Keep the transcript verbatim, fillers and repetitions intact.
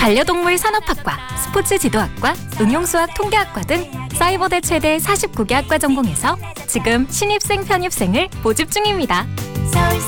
반려동물 산업학과, 스포츠 지도학과, 응용수학 통계학과 등 사이버대 최대 사십구 개 학과 전공에서 지금 신입생 편입생을 모집 중입니다.